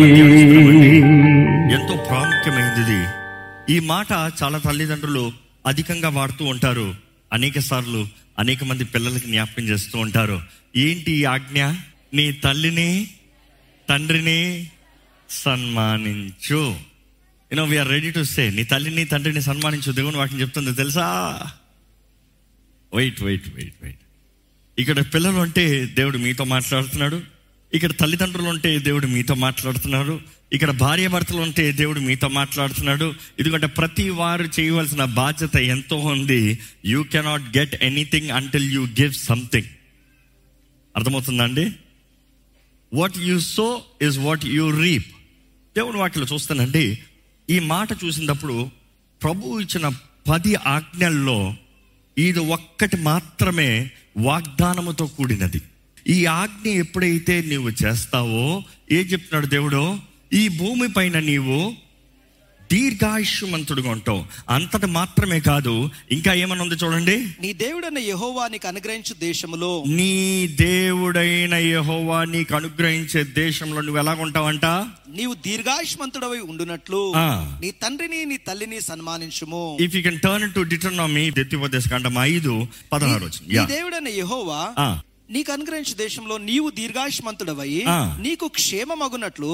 ఎంతో ప్రాముఖ్యమైనది. ఈ మాట చాలా తల్లిదండ్రులు అధికంగా వాడుతూ ఉంటారు. అనేక సార్లు అనేక మంది పిల్లలకి జ్ఞాపకం చేస్తూ ఉంటారు. ఏంటి ఈ ఆజ్ఞ? నీ తల్లిని తండ్రిని సన్మానించు. వీఆర్ రెడీ టు సే, నీ తల్లిని తండ్రిని సన్మానించు. దేవుని వాక్యం చెప్తుంది తెలుసా? వెయిట్. ఇక్కడ పిల్లలు అంటే దేవుడు మీతో మాట్లాడుతున్నాడు. ఇక్కడ తల్లిదండ్రులు ఉంటే దేవుడు మీతో మాట్లాడుతున్నాడు. ఇక్కడ భార్యాభర్తలు ఉంటే దేవుడు మీతో మాట్లాడుతున్నాడు. ఎందుకంటే ప్రతి వారు చేయవలసిన బాధ్యత ఎంతో ఉంది. You cannot get anything until you give something. అర్థమవుతుందా అండి? What you so is what you reap. దేవుని వాక్యలో చూస్తానండి, ఈ మాట చూసినప్పుడు ప్రభువు ఇచ్చిన 10 ఆజ్ఞల్లో ఇది ఒక్కటి మాత్రమే వాగ్దానముతో కూడినది. ఈ ఆజ్ఞ ఎప్పుడైతే నీవు చేస్తావో, ఏం చెప్తున్నాడు దేవుడు? ఈ భూమి పైన నీవు దీర్ఘాయుష్మంతుడుగా ఉంటావు. అంతటి మాత్రమే కాదు, ఇంకా ఏమన్నా ఉంది చూడండి. నీ దేవుడైన యెహోవా నీకు అనుగ్రహించు దేశములో, నీ దేవుడైన యెహోవా నీకు అనుగ్రహించే దేశంలో నువ్వు ఎలా ఉంటావంట? నీవు దీర్ఘాయుష్మంతుడవై ఉండునట్లు నీ తండ్రిని నీ తల్లిని సన్మానించుము. If you can turn to డిటెరోనమీ, ద్వితీయోపదేశకాండం 5:16. నీ దేవుడైన యెహోవా నీకు అనుగ్రహించు దేశంలో నీవు దీర్ఘాయుష్మంతుడవై నీకు క్షేమమగునట్లు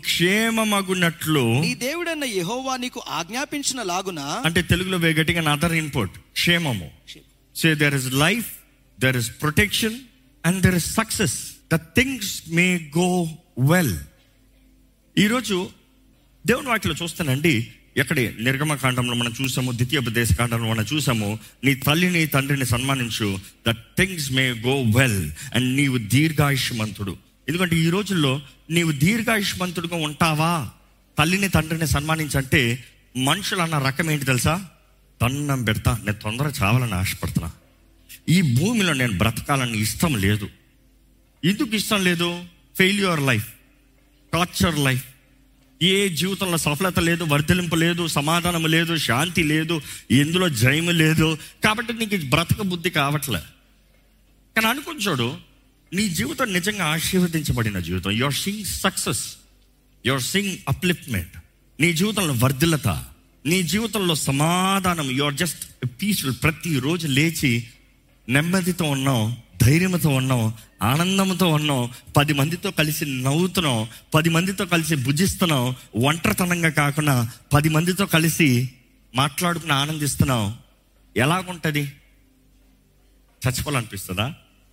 నీ దేవుడైన యెహోవా నీకు ఆజ్ఞాపించిన లాగున. అంటే తెలుగులో గట్టిగా అదర్ ఇన్పుట్, క్షేమము. So there is life, there is protection and there is success. The things may go well. ఈరోజు దేవుని వాక్యలో చూస్తానండి, ఎక్కడే నిర్గమకాండంలో మనం చూసాము, ద్వితీయోపదేశకాండంలో మనం చూసాము, నీ తల్లిని తండ్రిని సన్మానించు, the things may go well, and నీవు దీర్ఘాయుష్మంతుడు. ఎందుకంటే ఈ రోజుల్లో నీవు దీర్ఘాయుష్మంతుడుగా ఉంటావా? తల్లిని తండ్రిని సన్మానించంటే మనుషులు అన్న రకం ఏంటి తెలుసా? దండం పెడతా, నేను తొందరగా చావాలని ఆశపడుతున్నా, ఈ భూమిలో నేను బ్రతకాలని ఇష్టం లేదు. ఎందుకు ఇష్టం లేదు? ఫెయిల్యూర్ లైఫ్, టార్చర్ లైఫ్, ఏ జీవితంలో సఫలత లేదు, వర్ధలింపు లేదు, సమాధానం లేదు, శాంతి లేదు, ఎందులో జయము లేదు. కాబట్టి నీకు బ్రతక బుద్ధి కావట్లే. కానీ అనుకుంటాడు, నీ జీవితం నిజంగా ఆశీర్వదించబడిన జీవితం. Your seeing success, your seeing upliftment, నీ జీవితంలో వర్ధిల్లత, నీ జీవితంలో సమాధానం, యువర్ జస్ట్ పీస్ఫుల్. ప్రతిరోజు లేచి నెమ్మదితో ఉన్నాం, ధైర్యంతో ఉన్నాం, ఆనందంతో ఉన్నాం, 10 మందితో కలిసి నవ్వుతున్నాం, 10 మందితో కలిసి భుజిస్తున్నాం, ఒంటరితనంగా కాకుండా 10 మందితో కలిసి మాట్లాడుకుని ఆనందిస్తున్నాం. ఎలాగుంటుంది? చచ్చిపోవాలనిపిస్తుందా?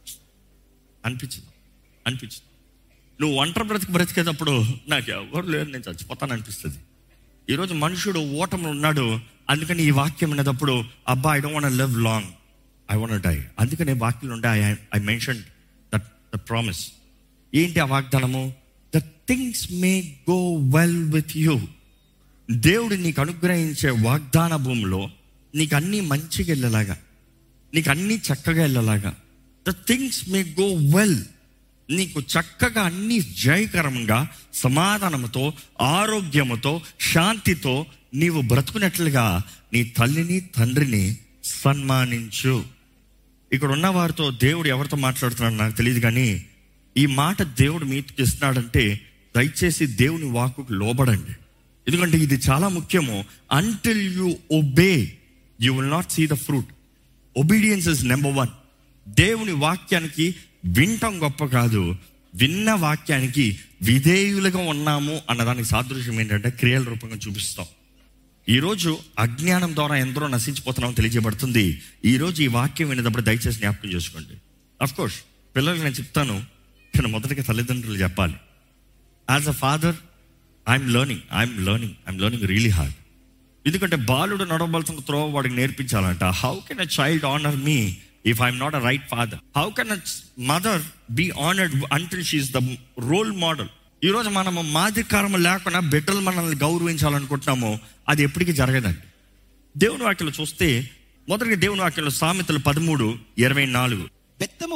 అనిపించదు. నువ్వు ఒంటరి బ్రతికేటప్పుడు నాకు ఎవరు లేరు, నేను చచ్చిపోతాననిపిస్తుంది. ఈరోజు మనుషుడు ఓటములు ఉన్నాడు. అందుకని ఈ వాక్యం అనేటప్పుడు, అబ్బా I don't want live long, I want die. అందుకనే వాక్యం ఉంటే ఐ మెన్షన్ ద ప్రామిస్. ఏంటి ఆ వాగ్దానము? The things may go well with you. దేవుడు నీకు అనుగ్రహించే వాగ్దాన భూమిలో నీకు అన్నీ మంచిగా వెళ్ళేలాగా, నీకు అన్నీ చక్కగా వెళ్ళేలాగా, the things may go well. నీకు చక్కగా అన్నీ జయకరంగా, సమాధానంతో, ఆరోగ్యముతో, శాంతితో నీవు బ్రతుకున్నట్లుగా నీ తల్లిని తండ్రిని సన్మానించు. ఇక్కడ ఉన్న వారితో దేవుడు ఎవరితో మాట్లాడుతున్నాడు నాకు తెలియదు, కానీ ఈ మాట దేవుడు మీకు ఇస్తున్నాడంటే దయచేసి దేవుని వాక్కుకు లోబడండి. ఎందుకంటే ఇది చాలా ముఖ్యము. Until you obey you will not see the fruit. Obedience is number 1. దేవుని వాక్యానికి వినటం గొప్ప కాదు, విన్న వాక్యానికి విధేయులుగా ఉన్నాము అన్నదానికి సాదృశ్యం ఏంటంటే క్రియల రూపంగా చూపిస్తాం. ఈరోజు అజ్ఞానం ద్వారా ఎందరో నశించిపోతున్నామో తెలియజేయబడుతుంది. ఈరోజు ఈ వాక్యం వినేటప్పుడు దయచేసి జ్ఞాపకం చేసుకోండి. అఫ్కోర్స్ పిల్లలకి నేను చెప్తాను, కానీ మొదటిగా తల్లిదండ్రులు చెప్పాలి. As a father I'm learning really hard. ఎందుకంటే బాలుడు నడవబడుతున్న త్రోవ వాడికి నేర్పించాలంట. How can a child honour me if I'm not a right father? How can a mother be honoured until she is the role model? ఈరోజు మనము మాదిరికారం లేకుండా బిడ్డలు మనల్ని గౌరవించాలనుకుంటున్నాము, అది ఎప్పటికీ జరగదండి. దేవుని వాక్యంలో చూస్తే మొదటిగా దేవుని వాక్యంలో సామెతలు 13:24, బెత్తము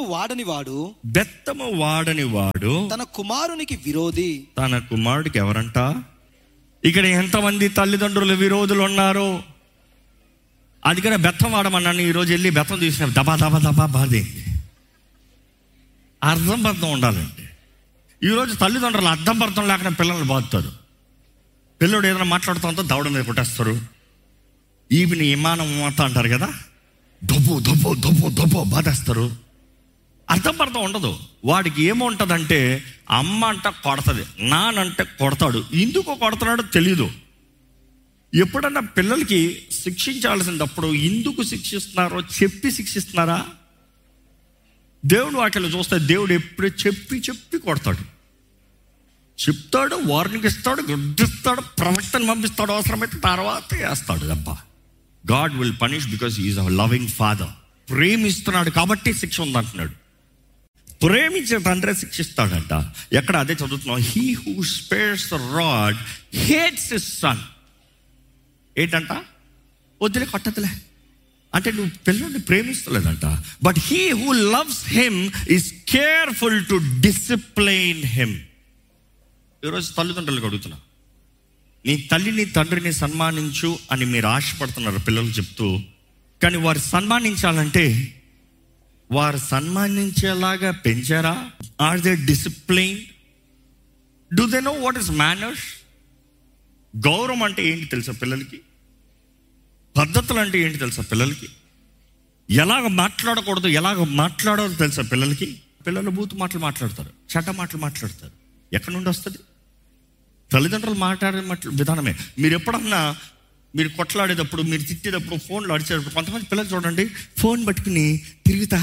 వాడని వాడు తన కుమారునికి విరోధి. తన కుమారుడికి ఎవరంట? ఇక్కడ ఎంతమంది తల్లిదండ్రులు విరోధులు ఉన్నారు? అందుకనే బెత్తం వాడమన్నాను. ఈరోజు వెళ్ళి బెత్తం తీసిన దబా బాధేంటి? అర్థం ఉండాలండి. ఈరోజు తల్లిదండ్రులు అర్థం పర్థం లేకుండా పిల్లల్ని బాదుతారు. పిల్లడు ఏదైనా మాట్లాడుతూ దవడ మీద కొట్టేస్తారు. ఈవిని విమానం మూత అంటారు కదా, దొబ్బు దొబ్బు దొబ్బు దొబ్బు బాధేస్తారు. అర్థం పర్థం ఉండదు. వాడికి ఏముంటుందంటే అమ్మ అంట కొడతాది, నానంటే కొడతాడు. ఎందుకు కొడుతున్నాడో తెలీదు. ఎప్పుడన్నా పిల్లలకి శిక్షించాల్సినప్పుడు ఎందుకు శిక్షిస్తున్నారో చెప్పి శిక్షిస్తున్నారా? దేవుడు వాటిలో చూస్తే దేవుడు ఎప్పుడు చెప్పి చెప్పి కొడతాడు, చెప్తాడు, వార్నింగ్ ఇస్తాడు, గుర్తిస్తాడు, ప్రవక్తను పంపిస్తాడు, అవసరమైతే తర్వాత వేస్తాడు దెబ్బ. God will punish because he is a loving father. ప్రేమిస్తున్నాడు కాబట్టి శిక్ష ఉందంటున్నాడు. ప్రేమించే తండ్రి శిక్షిస్తాడంట. ఎక్కడ అదే చదువుతున్నాం, he who spares the rod hates his son. ఏంటంట? వద్దులే, కొట్టదులే అంటే నువ్వు పిల్లల్ని ప్రేమిస్తలేదంట. But he who loves him is careful to discipline him. ఈరోజు తల్లిదండ్రులకు అడుగుతున్నా, నీ తల్లిని తండ్రిని సన్మానించు అని మీరు ఆశపడుతున్నారు పిల్లలు చెప్తూ. కానీ వారు సన్మానించాలంటే వారు సన్మానించేలాగా పెంచారా? Are they discipline? Do they know what is manners? గౌరవం అంటే ఏంటి తెలుసా పిల్లలకి? పద్ధతులు అంటే ఏంటి తెలుసా పిల్లలకి? ఎలాగ మాట్లాడకూడదు, ఎలాగ మాట్లాడదు తెలుసా పిల్లలకి? పిల్లలు బూతు మాటలు మాట్లాడతారు, చెడ్డ మాటలు మాట్లాడతారు. ఎక్కడి నుండి వస్తుంది? తల్లిదండ్రులు మాట్లాడే విధానమే. మీరు ఎప్పుడన్నా మీరు కొట్లాడేటప్పుడు, మీరు తిట్టేటప్పుడు, ఫోన్లో అడిచేటప్పుడు కొంతమంది పిల్లలు చూడండి, ఫోన్ పట్టుకుని తిరుగుతా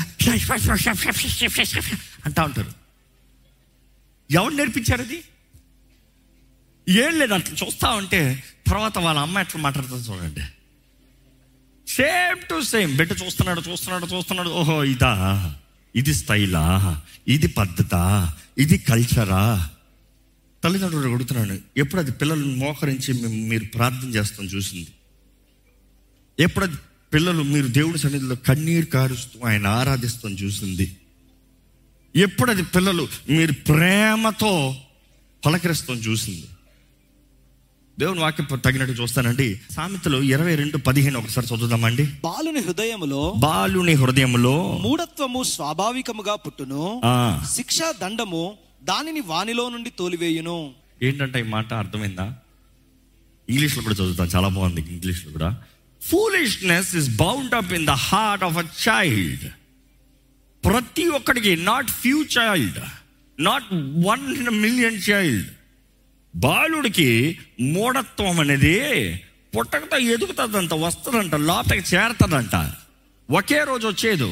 అంటా ఉంటారు. ఎవరు నేర్పించారు అది? ఏం లేదు, అట్లా చూస్తా ఉంటే తర్వాత వాళ్ళ అమ్మ ఎట్లా మాట్లాడుతుంది చూడండి. Same to same. బిడ్డ చూస్తున్నాడు. ఓహో ఇదా, ఇది స్టైలా, ఇది పద్ధతా, ఇది కల్చరా? తల్లిదండ్రులు అడుగుతున్నాను, ఎప్పుడు అది పిల్లలను మోకరించి మీరు ప్రార్థన చేస్తాం చూసింది? ఎప్పుడు అది పిల్లలు మీరు దేవుడి సన్నిధిలో కన్నీరు కారుస్తూ ఆయన ఆరాధిస్తాం చూసింది? ఎప్పుడు అది పిల్లలు మీరు ప్రేమతో పలకరిస్తాం చూసింది? దేవుని వాక్యం తగినట్టు చూస్తానండి. సామెతలు 22:15 ఒకసారి చదువుదామండి. బాలుని హృదయములో మూఢత్వము స్వాభావికముగా పుట్టును, శిక్షా దండము దానిని వానిలో నుండి తోలివేయును. ఏంటంటే ఈ మాట అర్థమైందా? ఇంగ్లీష్లో కూడా చదువుతాను, చాలా బాగుంది ఇంగ్లీష్లో కూడా. Foolishness is bound up in the heart of a child. ప్రతి ఒక్కడికి, not few child, not 1 in a million child, బాలుడికి మూఢత్వం అనేది పుట్టకతో ఎదుగుతుందంట, వస్తుందంట, లోపలికి చేరుతుందంట. ఒకే రోజు వచ్చేది,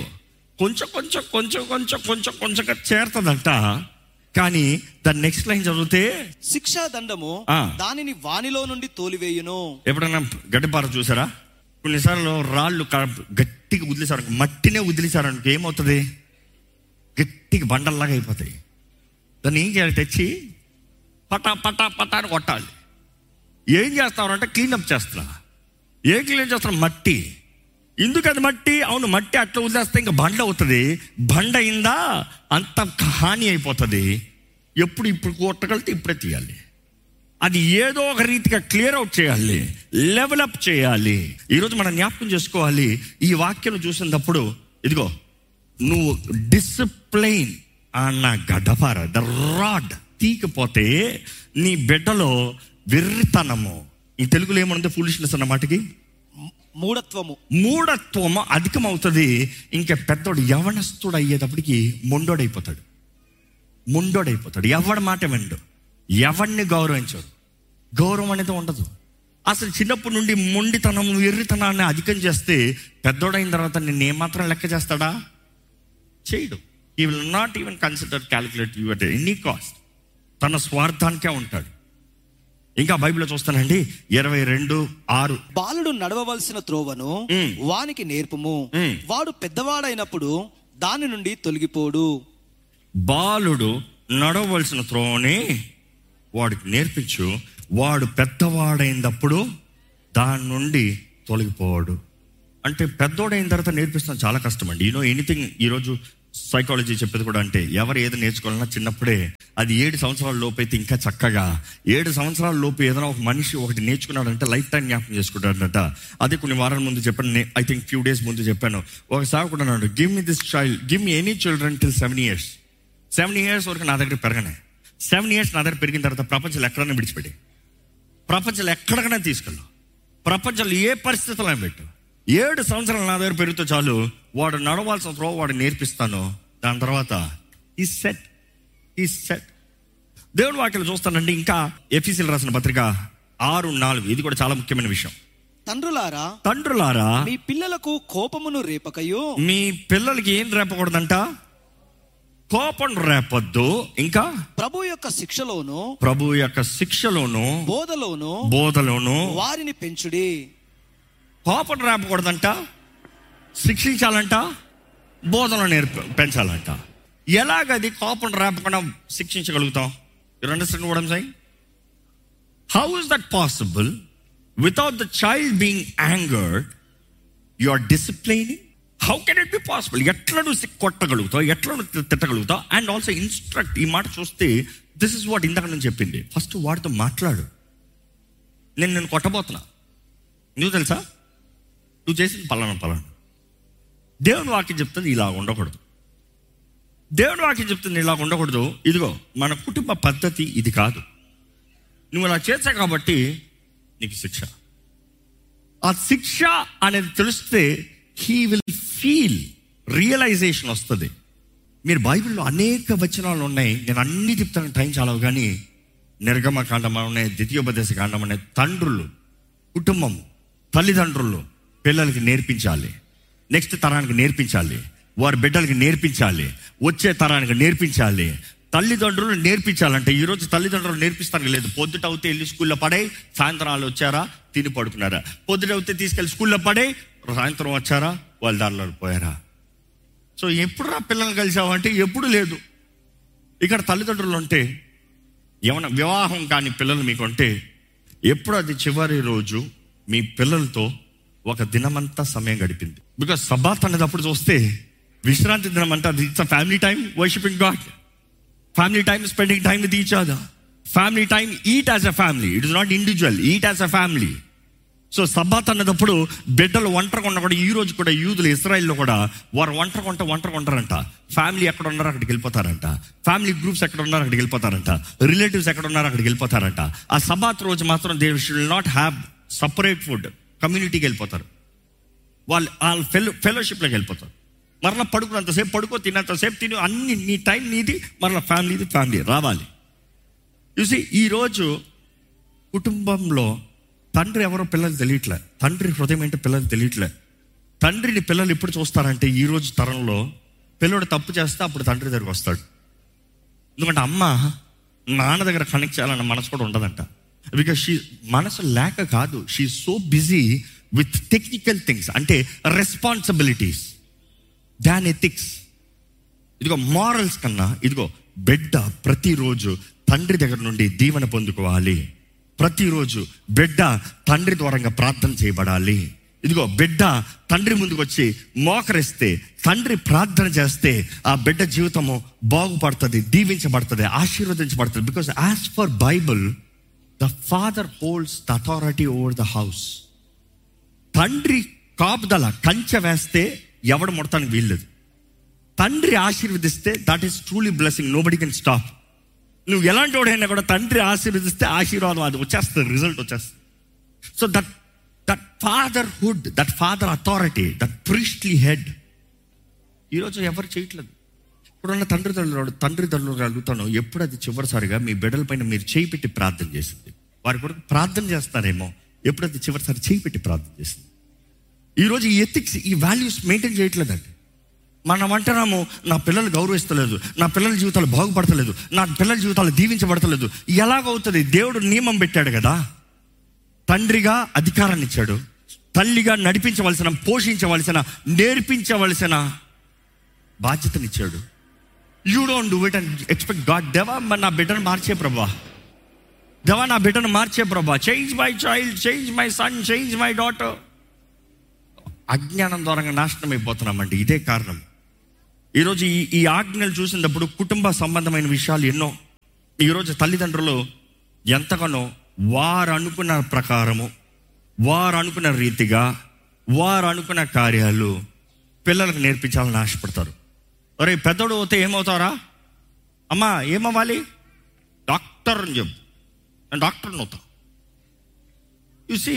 కొంచెం చేరుతుందంట. కానీ దాని నెక్స్ట్ లైన్ చదివితే శిక్షా దండము దానిని వానిలో నుండి తోలివేయును. ఎప్పుడైనా గడ్డిపార చూసారా? కొన్నిసార్లు రాళ్ళు గట్టిగా వదిలేసారు, మట్టినే వదిలేసారు అనుకో, ఏమవుతుంది? గట్టిగా బండల్లాగా అయిపోతాయి. దాన్ని ఏం చేయాలి? తెచ్చి పటా అని కొట్టాలి. ఏం చేస్తారు అంటే క్లీనప్ చేస్తున్నా. ఏం క్లీన్ చేస్తున్నా? మట్టి. ఎందుకు అది మట్టి? అవును, మట్టి అట్లా వదిలేస్తే ఇంకా బండ అవుతుంది. బండ అయిందా అంత హాని అయిపోతుంది. ఇప్పుడు కొట్టగలితే ఇప్పుడే తీయాలి. అది ఏదో ఒక రీతిగా క్లియర్ అవుట్ చేయాలి, లెవెలప్ చేయాలి. ఈరోజు మనం జ్ఞాపకం చేసుకోవాలి, ఈ వాక్యం చూసినప్పుడు ఇదిగో, నువ్వు డిసిప్లైన్ అన్న గడ్డపార, ద రాడ్ తీకపోతే నీ బిడ్డలో వెర్రితనము, ఈ తెలుగులో ఏమనుంది? ఫూలిష్నెస్ అన్న మాటకి మూఢత్వము అధికమవుతుంది. ఇంకా పెద్దోడు యవనస్తుడు అయ్యేటప్పటికి మొండోడైపోతాడు. ఎవడి మాట వినడు, ఎవరిని గౌరవించడు. గౌరవం అనేది ఉండదు అసలు. చిన్నప్పటి నుండి మొండితనం, వెర్రితనాన్ని అధికం చేస్తే పెద్దోడైన తర్వాత నిన్ను ఏమాత్రం లెక్క చేస్తాడా? చేయడు. He will not even consider calculate you at any cost. తన స్వార్థానికే ఉంటాడు. ఇంకా బైబిల్లో చూస్తానండి 22:6, బాలుడు నడవవలసిన త్రోవను వానికి నేర్పుము, వాడు పెద్దవాడైనప్పుడు దాని నుండి తొలగిపోడు. బాలుడు నడవవలసిన త్రోవని వాడికి నేర్పించు, వాడు పెద్దవాడైనప్పుడు దాని నుండి తొలగిపోవాడు. అంటే పెద్దోడైన తర్వాత నేర్పిస్తాం చాలా కష్టం అండి. ఎనీథింగ్ ఈరోజు సైకాలజీ చెప్పేది కూడా అంటే, ఎవరు ఏది నేర్చుకోవాలన్నా చిన్నప్పుడే, అది 7 సంవత్సరాల లోపు అయితే ఇంకా చక్కగా. 7 సంవత్సరాల లోపు ఏదైనా ఒక మనిషి ఒకటి నేర్చుకున్నాడంటే లైఫ్ టైం జ్ఞాపకం చేసుకుంటాడంట. అదే కొన్ని వారాల ముందు చెప్పాను, ఐ థింక్ ఫ్యూ డేస్ ముందు చెప్పాను. ఒక సేవకుడు అన్నాడు, give me this child, give me any children till 7 years. 7 years వరకు నా దగ్గర పెరగనే. 7 years నా దగ్గర పెరిగిన తర్వాత ప్రపంచంలో ఎక్కడైనా విడిచిపెట్టి, ప్రపంచంలో ఎక్కడికైనా తీసుకెళ్ళు, ప్రపంచంలో ఏ పరిస్థితుల్లో పెట్టు, 7 సంవత్సరాలు నా దగ్గర పెరిగితే చాలు, వాడు నడవాల్సిన త్రో వాడు నేర్పిస్తాను. దాని తర్వాత ఈ సెట్. దేవుని వాక్యం చూస్తానండి. ఇంకా ఎఫెసీయులకు రాసిన పత్రిక 6:4, ఇది కూడా చాలా ముఖ్యమైన విషయం. తండ్రులారా మీ పిల్లలకు కోపమును రేపకయు. మీ పిల్లలకి ఏం రేపకూడదంట? కోపం రేపొద్దు. ఇంకా ప్రభు యొక్క శిక్షలోను బోధలోను వారిని పెంచుడి. కోపం రేపకూడదంట, శిక్షించాలంట, బోధనలు పెంచాలంట. ఎలాగది కోపం రేపకుండా శిక్షించగలుగుతాం? You understand what I'm saying? How is that possible? Without the child being angered, you are disciplining. How can it be possible? ఎట్లా నువ్వు కొట్టగలుగుతావు, ఎట్లా నువ్వు తిట్టగలుగుతావు? And also instruct. ఈ మాట చూస్తే దిస్ ఇస్ వాట్ ఇందాక నేను చెప్పింది. ఫస్ట్ వాడితో మాట్లాడు. నేను కొట్టబోతున్నా, నువ్వు తెలుసా నువ్వు చేసింది పలానా. దేవుని వాక్యం చెప్తుంది ఇలా ఉండకూడదు. దేవుని వాక్యం చెప్తుంది ఇలా ఉండకూడదు. ఇదిగో మన కుటుంబ పద్ధతి ఇది కాదు, నువ్వు అలా చేసా కాబట్టి నీకు శిక్ష. ఆ శిక్ష అనేది తెలిస్తే హీ విల్ ఫీల్, రియలైజేషన్ వస్తుంది. మీరు బైబిల్లో అనేక వచనాలు ఉన్నాయి, నేను అన్ని చెప్తాను, టైం చాలవు. కానీ నిర్గమకాండం ఉన్నాయి, ద్వితీయోపదేశ కాండం ఉన్నాయి. తండ్రులు, కుటుంబం, తల్లిదండ్రులు పిల్లలకి నేర్పించాలి, నెక్స్ట్ తరానికి నేర్పించాలి, వారి బిడ్డలకి నేర్పించాలి, వచ్చే తరానికి నేర్పించాలి. తల్లిదండ్రులు నేర్పించాలంటే ఈరోజు తల్లిదండ్రులు నేర్పిస్తానికి లేదు. పొద్దుట అవుతే వెళ్ళి స్కూల్లో పడే, సాయంత్రం వాళ్ళు వచ్చారా తిని పడుకున్నారా, పొద్దుట అవుతే తీసుకెళ్ళి స్కూల్లో పడే, సాయంత్రం వచ్చారా వాళ్ళ దారిలో పోయారా. సో ఎప్పుడు రా పిల్లల్ని కలిసావంటే ఎప్పుడు లేదు. ఇక్కడ తల్లిదండ్రులు ఉంటే, ఏమన్నా వివాహం కాని పిల్లలు మీకు ఉంటే, ఎప్పుడు అది చివరి రోజు మీ పిల్లలతో ఒక దినమంతా సమయం గడిపింది. బికాస్ సబాత్ అనేది అప్పుడు చూస్తే విశ్రాంతి దినం అంటే అది it's family time worshipping God, family time spending time with each other, family time, eat as a family. It is not individual, eat as a family. So Sabbath అన్నదప్పుడు బిడ్డలు ఒంటరిగా ఉన్న కూడా, ఈ రోజు కూడా యూదులు ఇశ్రాయేల్లో కూడా వారు ఒంటరిగా ఉంటారంట. ఫ్యామిలీ ఎక్కడ ఉన్నారో అక్కడికి వెళ్ళిపోతారంట, ఫ్యామిలీ గ్రూప్స్ ఎక్కడ ఉన్నారో అక్కడికి వెళ్ళిపోతారంట, రిలేటివ్స్ ఎక్కడ ఉన్నారో అక్కడికి వెళ్ళిపోతారంట. ఆ సబ్బాత్ రోజు మాత్రం they should not have separate food, కమ్యూనిటీకి వెళ్ళిపోతారు, వాళ్ళు ఫెలోషిప్లోకి వెళ్ళిపోతారు. మరలా పడుకున్నంతసేపు పడుకో, తిన్నంతసేపు తిని, అన్ని నీ టైం నీది, మరలా ఫ్యామిలీ రావాలి. చూసి ఈరోజు కుటుంబంలో తండ్రి ఎవరో పిల్లలు తెలియట్లే, తండ్రి హృదయం ఏంటో పిల్లలు తెలియట్లే. తండ్రిని పిల్లలు ఎప్పుడు చూస్తారంటే, ఈ రోజు తరంలో పిల్లడు తప్పు చేస్తే అప్పుడు తండ్రి దగ్గరకు వస్తాడు. ఎందుకంటే అమ్మ నాన్న దగ్గర కనెక్ట్ చేయాలన్న మనసు కూడా ఉండదంట. బికాస్ మనసు లేక కాదు, she so busy with technical things, అంటే రెస్పాన్సిబిలిటీస్ దాన్ ఎథిక్స్. ఇదిగో మారల్స్ కన్నా ఇదిగో బిడ్డ ప్రతిరోజు తండ్రి దగ్గర నుండి దీవెన పొందుకోవాలి. ప్రతిరోజు బిడ్డ తండ్రి ద్వారంగా ప్రార్థన చేయబడాలి. ఇదిగో బిడ్డ తండ్రి ముందుకు వచ్చి మోకరిస్తే, తండ్రి ప్రార్థన చేస్తే ఆ బిడ్డ జీవితము బాగుపడుతుంది, దీవించబడుతుంది, ఆశీర్వదించబడుతుంది. Because as for Bible the father holds the authority over the house. తండ్రి కాపుదల కంచె వేస్తే ఎవడు ముడతానికి వీల్లేదు. తండ్రి ఆశీర్వదిస్తే that is truly blessing, nobody can stop. నువ్వు ఎలాంటి వాడైనా కూడా తండ్రి ఆశీర్వదిస్తే ఆశీర్వాదం అది వచ్చేస్తుంది, రిజల్ట్ వచ్చేస్తుంది. So that fatherhood, that father authority, that priestly head ఈరోజు ఎవరు చేయట్లేదు. ఇప్పుడున్న తండ్రిదండ్రులు అడుగుతాను, ఎప్పుడు అది చివరిసారిగా మీ బిడ్డల పైన మీరు చేయి పెట్టి ప్రార్థన చేసింది? వారి కొరకు ప్రార్థన చేస్తారేమో, ఎప్పుడు అది చివరిసారి చేయి పెట్టి ప్రార్థన చేసింది? ఈరోజు ఈ ఎథిక్స్, ఈ వాల్యూస్ మెయింటైన్ చేయట్లేదండి. మనం అంటున్నాము, నా పిల్లలు గౌరవిస్తలేదు, నా పిల్లల జీవితాలు బాగుపడతలేదు, నా పిల్లల జీవితాలు దీవించబడతలేదు. ఎలాగవుతుంది? దేవుడు నియమం పెట్టాడు కదా, తండ్రిగా అధికారాన్ని ఇచ్చాడు, తల్లిగా నడిపించవలసిన, పోషించవలసిన, నేర్పించవలసిన బాధ్యతనిచ్చాడు. You don't do it and expect God. దేవా నా బిడ్డను మార్చే ప్రభా, దేవా నా బిడ్డను మార్చే ప్రభా, change my child, change my son, change my daughter. అజ్ఞానం ద్వారా నాశనం అయిపోతున్నామండి. ఇదే కారణం. ఈరోజు ఈ ఆజ్ఞలు చూసినప్పుడు కుటుంబ సంబంధమైన విషయాలు ఎన్నో. ఈరోజు తల్లిదండ్రులు ఎంతగానో వారు అనుకున్న ప్రకారము, వారు అనుకున్న రీతిగా, వారు అనుకున్న కార్యాలు పిల్లలకు నేర్పించాలని ఆశపడతారు. అరే పెద్దోడు అవుతే ఏమవుతారా? అమ్మా ఏమవ్వాలి? డాక్టర్ అని చెప్పు, నేను డాక్టర్ని అవుతా. చూసి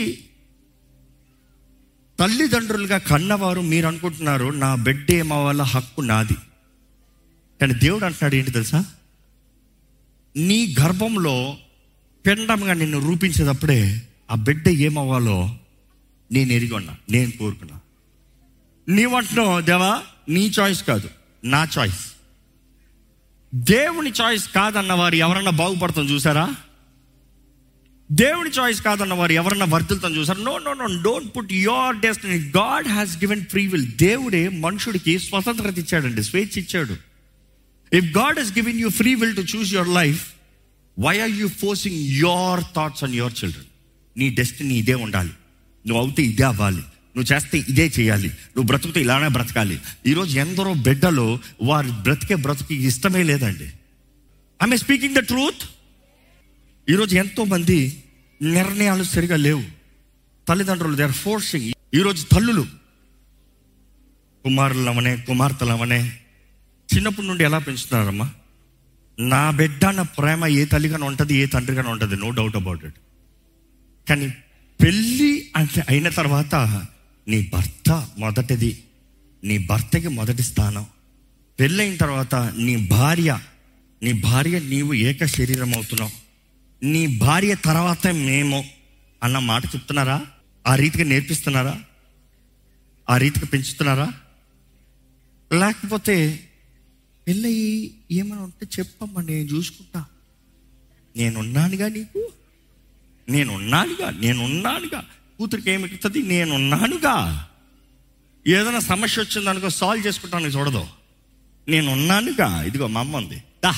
తల్లిదండ్రులుగా కన్నవారు మీరు అనుకుంటున్నారు నా బిడ్డ ఏమవ్వాల హక్కు నాది. కానీ దేవుడు అంటున్నాడు ఏంటి తెలుసా, నీ గర్భంలో పిండంగా నిన్ను రూపించేటప్పుడే ఆ బిడ్డ ఏమవ్వాలో నేను ఎరిగి ఉన్నా, నేను కోరుకున్నా. నీవంటున్నావు దేవా నీ చాయిస్ కాదు, నా చాయిస్. దేవుని చాయిస్ కాదన్న వారు ఎవరన్నా బాగుపడతాం చూసారా? దేవుని చాయిస్ కాదన్న వారు ఎవరన్నా వర్ధిల్తాం చూసారా? No no no, don't put your destiny. God has given free will. దేవుడే మనుషుడికి స్వతంత్రత ఇచ్చాడండి, స్వేచ్ఛ ఇచ్చాడు. If God Hess given you free will to choose your life, why are you forcing your thoughts on your children? నీ destiny ఇదే ఉండాలి, నువ్వు అవుతే ఇదే అవ్వాలి, నువ్వు చేస్తే ఇదే చేయాలి, నువ్వు బ్రతుకుతే ఇలానే బ్రతకాలి. ఈరోజు ఎందరో బిడ్డలు వారు బ్రతుకి ఇష్టమే లేదండి. I'm speaking the truth. ఈరోజు ఎంతో మంది నిర్ణయాలు సరిగా లేవు. తల్లిదండ్రులు దే ఆర్ ఫోర్సింగ్. ఈరోజు తల్లులు కుమారులమనే కుమార్తెలమనే చిన్నప్పటి నుండి ఎలా పెంచుతున్నారమ్మా? నా బిడ్డ అన్న ప్రేమ ఏ తల్లిగానే ఉంటుంది, ఏ తండ్రిగానే ఉంటుంది, నో డౌట్ అబౌట్ ఇట్. కానీ పెళ్ళి అంటే అయిన తర్వాత నీ భర్త మొదటిది, నీ భర్తకి మొదటి స్థానం. పెళ్ళైన తర్వాత నీ భార్య నీవు ఏక శరీరం అవుతున్నావు. నీ భార్య తర్వాతే మేము అన్న మాట చెప్తున్నారా? ఆ రీతిగా నేర్పిస్తున్నారా? ఆ రీతిగా పెంచుతున్నారా? లేకపోతే పెళ్ళయి ఏమైనా ఉంటే చెప్పమ్మా, నేను చూసుకుంటా, నేనున్నానుగా, నీకు నేనున్నానుగా, కూతురికి ఏమి ఎక్కుతుంది, నేనున్నానుగా, ఏదైనా సమస్య వచ్చిందనుకో సాల్వ్ చేసుకుంటాను చూడదు, నేనున్నానుగా, ఇదిగో మా అమ్మ ఉంది దా.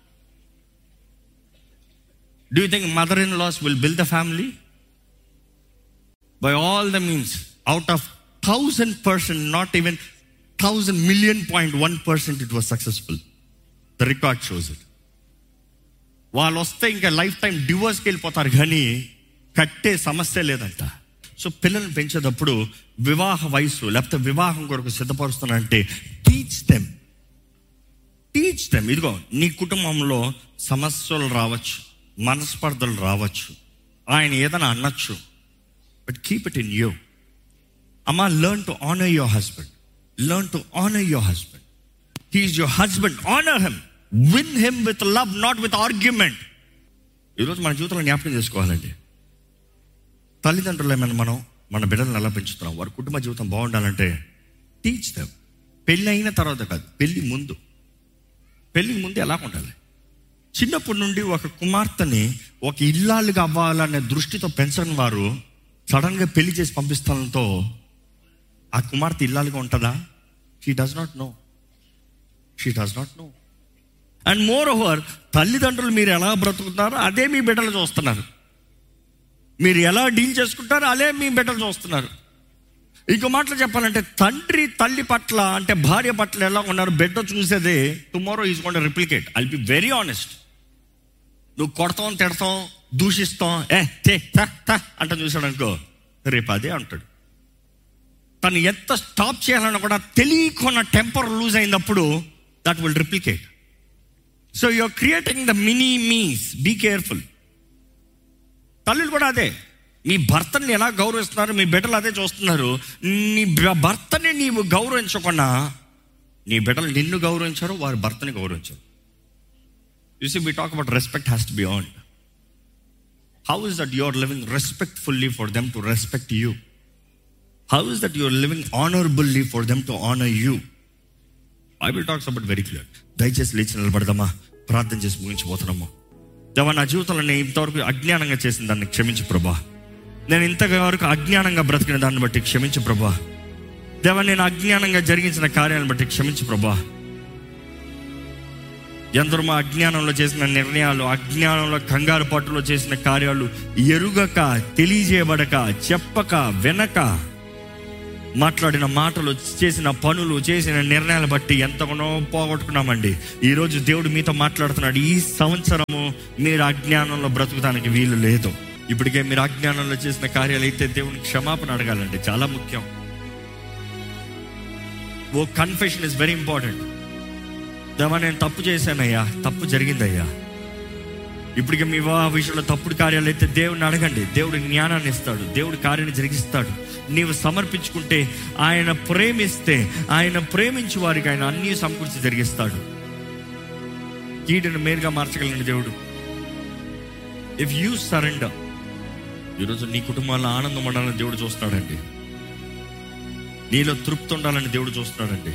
Do you think mother-in-laws will build the family? By all the means, out of 1,000%, not even 1,000,000,000.1% it was successful. The record shows it. వాళ్ళు వస్తే ఇంకా లైఫ్ టైం డివోర్స్కి వెళ్ళిపోతారు, కానీ కట్టే సమస్య లేదంట. సో పిల్లల్ని పెంచేటప్పుడు వివాహ వయసు లేకపోతే వివాహం కొరకు సిద్ధపరుస్తున్నానంటే టీచ్ దెమ్. ఇదిగో నీ కుటుంబంలో సమస్యలు రావచ్చు, మనస్పర్ధలు రావచ్చు, ఆయన ఏదైనా అనొచ్చు, but keep it in you. అమ్మా, learn to honour your husband. He is your husband. Honor him. Win him with love, not with argument. ఈరోజు మన జీవితంలో జ్ఞాపకం చేసుకోవాలండి, తల్లిదండ్రులు ఏమైనా మనం మన బిడ్డలను ఎలా పెంచుతున్నాం, వారి కుటుంబ జీవితం బాగుండాలంటే టీచ్ దెమ్. పెళ్ళి అయిన తర్వాత కాదు, పెళ్ళికి ముందు ఎలా ఉండాలి. చిన్నప్పటి నుండి ఒక కుమార్తెని ఒక ఇల్లాలుగా అవ్వాలనే దృష్టితో పెంచని వారు సడన్గా పెళ్లి చేసి పంపిస్తానంతో ఆ కుమార్తె ఇల్లాలుగా ఉంటుందా? She does not no. And more over, తల్లిదండ్రులు మీరు ఎలా బ్రతుకుతున్నారో అదే మీ బిడ్డలు చూస్తున్నారు, మీరు ఎలా డీల్ చేసుకుంటారో అదే మీ బిడ్డలు చూస్తున్నారు. ఇంకో మాటలు చెప్పాలంటే తండ్రి తల్లి పట్ల అంటే భార్య పట్ల ఎలా ఉన్నారు బిడ్డ చూసేదే tomorrow is going to replicate. I'll be very honest. నువ్వు కొడతాం, తిడతాం, దూషిస్తాం, అంట చూసాడు అనుకో, రేపు అదే అంటాడు. తను ఎంత స్టాప్ చేయాలన్నా కూడా తెలియకుండా టెంపర్ లూజ్ అయినప్పుడు that will replicate. So you're creating the mini miss. Be careful. తల్లులు కూడా అదే, మీ భర్తని ఎలా గౌరవిస్తున్నారు మీ బిడ్డలు అదే చూస్తున్నారు. నీ భర్తని నీవు గౌరవించకుండా నీ బిడ్డలు నిన్ను గౌరవించారు, వారి భర్తని గౌరవించారు. You see, we talk about respect has to be earned. How is that you are living respectfully for them to respect you? How is that you are living honorably for them to honor you? Bible talks about very clear. దయచేసి లేచి నిలబడదామా, ప్రార్థన చేసి ముగించిపోతున్నాము. దేవా, నా జీవితంలో నేను ఇంతవరకు అజ్ఞానంగా చేసిన దాన్ని క్షమించు ప్రభా. నేను ఇంతవరకు అజ్ఞానంగా బ్రతికిన దాన్ని బట్టి క్షమించు ప్రభా. దేవా, నేను అజ్ఞానంగా జరిగించిన కార్యాలను బట్టి క్షమించు ప్రభా. ఎందరో మా అజ్ఞానంలో చేసిన నిర్ణయాలు, అజ్ఞానంలో కంగారు పట్టులో చేసిన కార్యాలు, ఎరుగక, తెలియజేయబడక, చెప్పక, వెనక మాట్లాడిన మాటలు, చేసిన పనులు, చేసిన నిర్ణయాలు బట్టి ఎంతగానో పోగొట్టుకున్నామండి. ఈరోజు దేవుడు మీతో మాట్లాడుతున్నాడు. ఈ సంవత్సరము మీరు అజ్ఞానంలో బ్రతుకుతానికి వీలు లేదు. ఇప్పటికే మీరు అజ్ఞానంలో చేసిన కార్యాలు అయితే దేవునికి క్షమాపణ అడగాలండి, చాలా ముఖ్యం. ఓ కన్ఫెషన్ ఇస్ వెరీ ఇంపార్టెంట్. దేవా, నేను తప్పు చేశానయ్యా, తప్పు జరిగిందయ్యా, ఇప్పటికే మీ వివాహ విషయంలో తప్పుడు కార్యాలు అయితే దేవుడిని అడగండి. దేవుడు జ్ఞానాన్ని ఇస్తాడు, దేవుడి కార్యాన్ని జరిగిస్తాడు. నీవు సమర్పించుకుంటే, ఆయన ప్రేమిస్తే, ఆయన ప్రేమించే వారికి ఆయన అన్నీ సమకూర్చి జరిగిస్తాడు. కీడును మేలుగా మార్చగలిగిన దేవుడు. ఇఫ్ యూ సరెండర్, ఈరోజు నీ కుటుంబాల్లో ఆనందం ఉండాలని దేవుడు చూస్తున్నాడండి. నీలో తృప్తి ఉండాలని దేవుడు చూస్తున్నాడండి.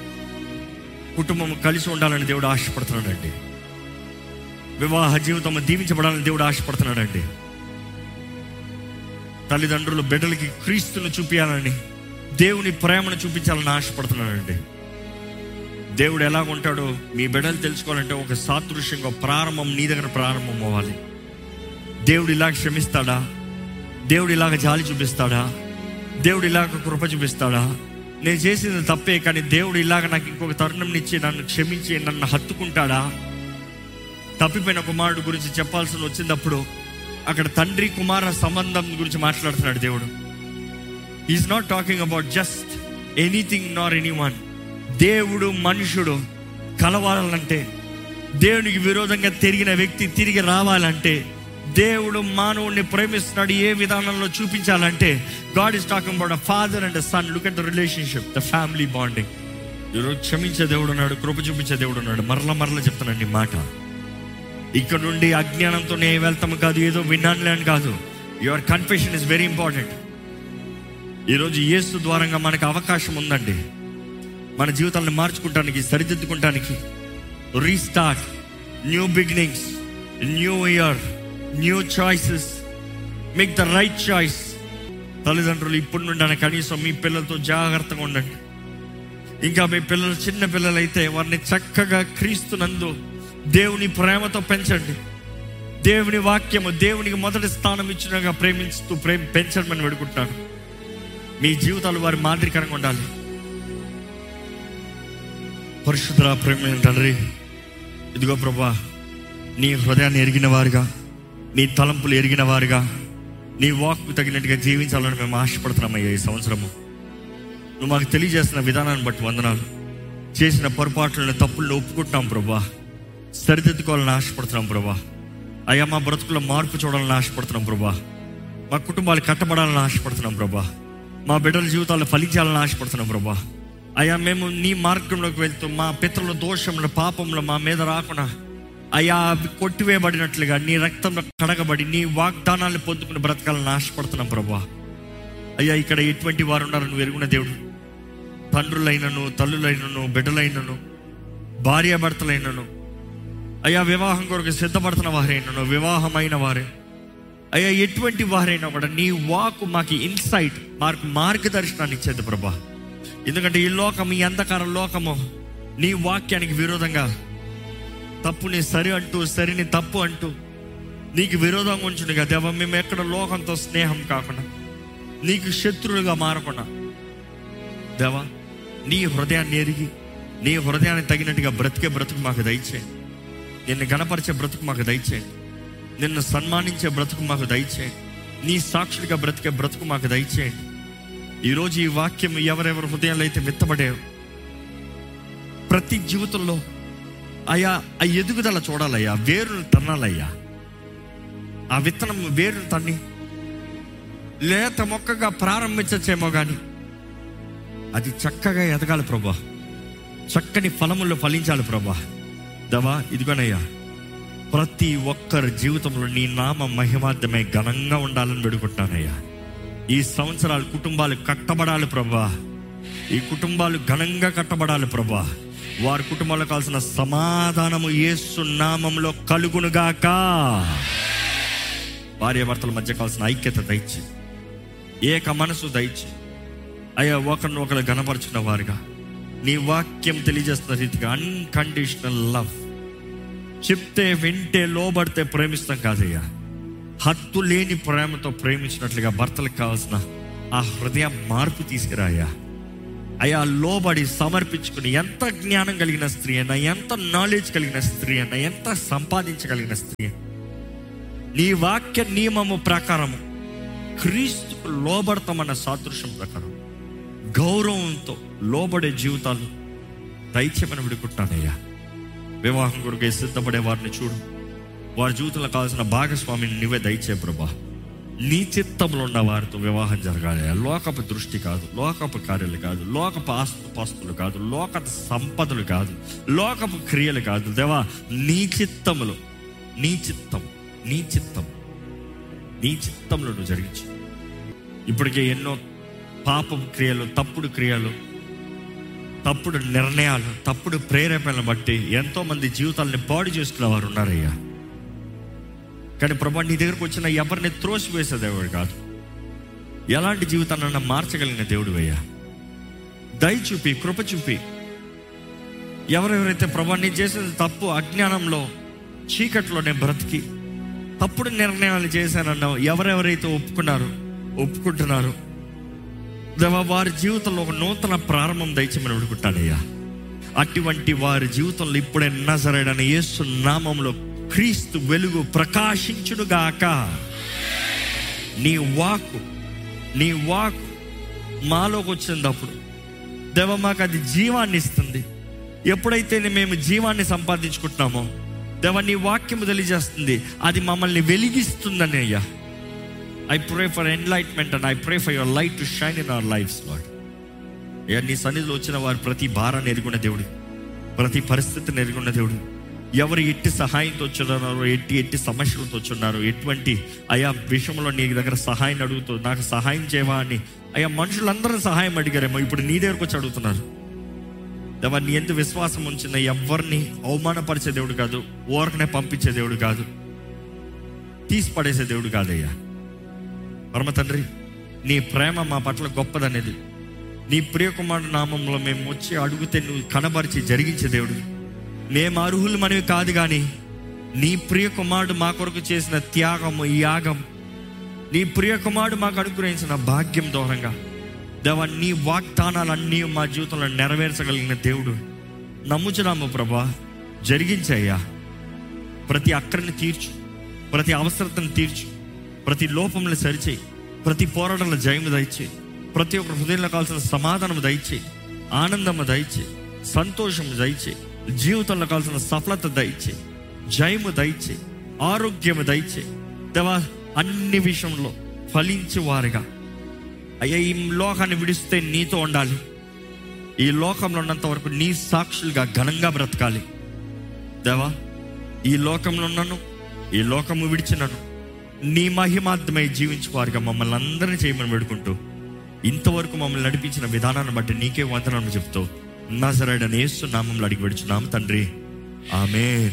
కుటుంబం కలిసి ఉండాలని దేవుడు ఆశపడుతున్నాడండి. వివాహ జీవితం దీవించబడాలని దేవుడు ఆశపడుతున్నాడండి. తల్లిదండ్రులు బిడ్డలకి క్రీస్తును చూపించాలని, దేవుని ప్రేమను చూపించాలని ఆశపడుతున్నాడండి. దేవుడు ఎలాగుంటాడో మీ బిడ్డలు తెలుసుకోవాలంటే ఒక సాదృశ్యంగా ప్రారంభం నీ దగ్గర ప్రారంభం అవ్వాలి. దేవుడు ఇలా క్షమిస్తాడా? దేవుడు ఇలాగ జాలి చూపిస్తాడా? దేవుడు ఇలాగ కృప చూపిస్తాడా? నేను చేసింది తప్పే, కానీ దేవుడు ఇలాగ నాకు ఇంకొక తరుణం ఇచ్చి నన్ను క్షమించి నన్ను హత్తుకుంటాడా? తప్పిపోయిన కుమారుడు గురించి చెప్పాల్సి వచ్చినప్పుడు అక్కడ తండ్రి కుమార సంబంధం గురించి మాట్లాడుతున్నాడు దేవుడు. Is not talking about just anything Nar anyone. దేవుడు మనుషుడు కలవాలంటే, దేవునికి విరోధంగా తిరిగిన వ్యక్తి తిరిగి రావాలంటే, దేవుడు మానవుడిని ప్రేమిస్తున్నాడు ఏ విధానంలో చూపించాలంటే, God is talking about a father and sun. Look at the relationship, the family bonding. ఈరోజు క్షమించే దేవుడు ఉన్నాడు, కృప చూపించే దేవుడు ఉన్నాడు. మరలా చెప్తానండి మాట. ఇక్కడ నుండి అజ్ఞానంతో నేను వెళ్తాము కాదు, ఏదో విన్నానులే అని కాదు. Your confession is very important. ఈరోజు యేసు ద్వారంగా మనకు అవకాశం ఉందండి, మన జీవితాలను మార్చుకుంటానికి, సరిదిద్దుకుంటానికి. Restart, new beginnings, new year, new choices. Make the right choice. తల్లిదండ్రులు ఇప్పటి నుండి కనీసం మీ పిల్లలతో జాగ్రత్తగా ఉండండి. ఇంకా మీ పిల్లలు చిన్న పిల్లలైతే వారిని చక్కగా క్రీస్తునందు దేవుని ప్రేమతో పెంచండి. దేవుని వాక్యము, దేవునికి మొదటి స్థానం ఇచ్చినగా ప్రేమిస్తూ పెంచమని వేడుకుంటున్నాను. మీ జీవితాలు వారి మాదిరికరంగా ఉండాలి. పరిశుద్ధ ప్రేమ తండ్రి, ఇదిగో ప్రభా, నీ హృదయాన్ని ఎరిగిన వారుగా, నీ తలంపులు ఎరిగిన వారుగా, నీ వాక్కు తగినట్టుగా జీవించాలని మేము ఆశపడుతున్నామయ్యా. ఈ సంవత్సరము నువ్వు మాకు తెలియజేస్తున్న విధానాన్ని బట్టి వందనాలు. చేసిన పొరపాట్లను, తప్పులను ఒప్పుకుంటున్నాం ప్రభా. సరిదిద్దుకోవాలని ఆశపడుతున్నాం ప్రభా. అయ్యా, మా బ్రతుకుల్లో మార్పు చూడాలని ఆశపడుతున్నాం ప్రభా. మా కుటుంబాలు కట్టబడాలని ఆశపడుతున్నాం ప్రభా. మా బిడ్డల జీవితాలు ఫలించాలని ఆశపడుతున్నాం ప్రభా. అయ్యా, మేము నీ మార్గంలోకి వెళ్తూ మా పితరుల దోషంలో, పాపంలో మా మీద రాకుండా అయ్యా కొట్టివేయబడినట్లుగా నీ రక్తంలో కడగబడి నీ వాగ్దానాలను పొందుకుని బ్రతకాలని ఆశపడుతున్నాం ప్రభా. అయ్యా, ఇక్కడ ఎటువంటి వారు ఉన్నారు నువ్వు ఎరుగున దేవుడు. తండ్రులైనను, తల్లులైనను, బిడ్డలైనను, భార్యాభర్తలైనను, అయ్యా వివాహం కొరకు సిద్ధపడుతున్న వారైనను, వివాహమైన వారే, అయ్యా ఎటువంటి వారైనా కూడా నీ వాక్కు మాకు ఇన్సైట్, మాకు మార్గదర్శనాన్ని ఇచ్చేది ప్రభా. ఎందుకంటే ఈ లోకం, ఈ అంధకార లోకము నీ వాక్యానికి విరోధంగా తప్పుని సరి అంటూ, సరిని తప్పు అంటూ నీకు విరోధంగా ఉంచుండగా దేవా, మేము ఎక్కడ లోకంతో స్నేహం కాకుండా, నీకు శత్రువులుగా మారకుండా దేవా, నీ హృదయాన్ని ఎరిగి, నీ హృదయాన్ని తగినట్టుగా బ్రతికే బ్రతుకు మాకు దయచేయండి. నిన్ను గణపరిచే బ్రతుకు మాకు దయచేయండి. నిన్ను సన్మానించే బ్రతుకు మాకు దయచేయండి. నీ సాక్షుడిగా బ్రతికే బ్రతుకు మాకు దయచేయండి. ఈరోజు ఈ వాక్యం ఎవరెవరి హృదయాల్లో అయితే విత్తబడే ప్రతి జీవితంలో అయ్యా ఆ ఎదుగుదల చూడాలయ్యా, వేరును తన్నాలయ్యా. ఆ విత్తనం వేరును తన్ని లేత మొక్కగా ప్రారంభించచ్చేమో కానీ అది చక్కగా ఎదగాలి ప్రభా. చక్కని ఫలముల్లో ఫలించాలి ప్రభా. దేవా, ఇదిగోనయ్యా, ప్రతి ఒక్కరి జీవితంలో నీ నామ మహిమార్థమై ఘనంగా ఉండాలని వేడుకుంటున్నానయ్యా. ఈ సంవత్సరాలు కుటుంబాలు కట్టబడాలి ప్రభా. ఈ కుటుంబాలు ఘనంగా కట్టబడాలి ప్రభా. వారి కుటుంబాలకు కావాల్సిన సమాధానము యేసు నామములో కలుగునుగాక. భార్యాభర్తల మధ్య కావాల్సిన ఐక్యత దయచి, ఏక మనసు దయచి అయ్యా, ఒకరిని ఒకరు గణపరుచుకున్న వారుగా నీ వాక్యం తెలియజేస్తున్న రీతిగా అన్కండిషనల్ లవ్. చెప్తే వింటే లోబడితే ప్రేమిస్తాం కాదయ్యా, హద్దు లేని ప్రేమతో ప్రేమించినట్లుగా భర్తలకు కావాల్సిన ఆ హృదయ మార్పు తీసుకురాయ్యా. అయ్యా, లోబడి సమర్పించుకుని, ఎంత జ్ఞానం కలిగిన స్త్రీ అయినా, ఎంత నాలెడ్జ్ కలిగిన స్త్రీ అయినా, ఎంత సంపాదించగలిగిన స్త్రీ, నీ వాక్య నియమము ప్రకారము క్రీస్తుకు లోబడతామన్న సాదృశ్యం ప్రకారం గౌరవంతో లోబడే జీవితాలు దయచేమని విడుకుంటానయ్యా. వివాహం కొరకు సిద్ధపడే వారిని చూడు, వారి జీవితంలో కావాల్సిన భాగస్వామిని నువ్వే దయచే ప్రభా. నీ చిత్తంలో ఉన్న వారితో వివాహం జరగాలి. లోకపు దృష్టి కాదు, లోకపు కార్యాలు కాదు, లోకపు ఆస్తుపాస్తులు కాదు, లోక సంపదలు కాదు, లోకపు క్రియలు కాదు. దేవా, నీ చిత్తములో, నీ చిత్తంలో నువ్వు జరిగించు. ఇప్పటికే ఎన్నో పాపపు క్రియలు, తప్పుడు క్రియలు, తప్పుడు నిర్ణయాలు, తప్పుడు ప్రేరేపణలు బట్టి ఎంతోమంది జీవితాలని పాడు చేసుకున్న వారు ఉన్నారయ్యా. కానీ ప్రభా, నీ దగ్గరకు వచ్చిన ఎవరిని త్రోసివేసే దేవుడు కాదు, ఎలాంటి జీవితాన్ని మార్చగలిగిన దేవుడు అయ్యా. దయ చూపి, కృప చూపి. ఎవరెవరైతే ప్రభా నీ చేసిన తప్పు అజ్ఞానంలో, చీకట్లోనే బ్రతికి తప్పుడు నిర్ణయాలు చేశానన్నావు, ఎవరెవరైతే ఒప్పుకుంటున్నారు దేవా, వారి జీవితంలో ఒక నూతన ప్రారంభం దయచేయమని అడుగుతానయ్యా. అటువంటి వారి జీవితంలో ఇప్పుడే నజరేయుడైన యేసు నామములో క్రీస్తు వెలుగు ప్రకాశించునుగాక. నీ వాక్ మాలోకి వచ్చినప్పుడు దేవా, మాకు అది జీవాన్ని ఇస్తుంది. ఎప్పుడైతే మేము జీవాన్ని సంపాదించుకుంటున్నామో దేవా, నీ వాక్యము తెలియజేస్తుంది, అది మమ్మల్ని వెలిగిస్తుందని అయ్యా. I pray for enlightenment and I pray for your light to shine in our lives, Lord. అయ్యా, నీ సన్నిధిలో వచ్చిన వారు ప్రతి భారాన్ని ఎరుగున్న దేవుడు, ప్రతి పరిస్థితిని ఎరుగున్న దేవుడు. ఎవరు ఎట్టి సహాయంతో వచ్చున్నారో, ఎట్టి సమస్యలతో వచ్చున్నారో, ఎటువంటి అయా విషయంలో నీ దగ్గర సహాయం అడుగుతూ నాకు సహాయం చేయవా అని అయ్యా మనుషులందరూ సహాయం అడిగారేమో, ఇప్పుడు నీ దగ్గరకు వచ్చి అడుగుతున్నారు. దేవా, నీ ఎంత విశ్వాసం ఉంచిన ఎవరిని అవమానపరిచే దేవుడు కాదు, ఓరకనే పంపించే దేవుడు కాదు, తీసి పడేసే దేవుడు కాదయ్యా. పరమ తండ్రి, నీ ప్రేమ మా పట్ల గొప్పదనేది, నీ ప్రియకుమారుడు నామంలో మేము వచ్చి అడిగితే నువ్వు కనబరిచి జరిగించే దేవుడు. మేము అర్హులు మనవి కాదు, కానీ నీ ప్రియకుమారుడు మా కొరకు చేసిన త్యాగము, యాగం, నీ ప్రియకుమారుడు మాకు అనుగ్రహించిన భాగ్యం దూరంగా దేవా, నీ వాగ్దానాలన్నీ మా జీవితంలో నెరవేర్చగలిగిన దేవుడు నమ్ముచున్నాము ప్రభా. జరిగించయ్యా. ప్రతి అక్కడిని తీర్చు, ప్రతి అవసరతను తీర్చు, ప్రతి లోపంలో సరిచేయి, ప్రతి పోరాటంలో జయము దయచేయి, ప్రతి ఒక్కరి హృదయంలో కావాల్సిన సమాధానము దయచేయి, ఆనందము దయచేయి, సంతోషము దయచేయి, జీవితంలో కావాల్సిన సఫలత దయచేయి, జయము దయచేయి, ఆరోగ్యము దయచేయి దేవా. అన్ని విషయంలో ఫలించే వారుగా అయ్యా, ఈ లోకాన్ని విడిస్తే నీతో ఉండాలి, ఈ లోకంలో ఉన్నంత వరకు నీ సాక్షులుగా ఘనంగా బ్రతకాలి దేవా. ఈ లోకంలో ఉన్నాను, ఈ లోకము విడిచినను, నీ మహిమార్థమై జీవించువారుగా మమ్మల్ని అందరినీ చేయమని వేడుకుంటూ, ఇంతవరకు మమ్మల్ని నడిపించిన విధానాన్ని బట్టి నీకే వందనాలు చెప్తూ నజరేయుడైన యేసు నామములో అడిగి వేడుచున్నాము తండ్రి, ఆమేన్.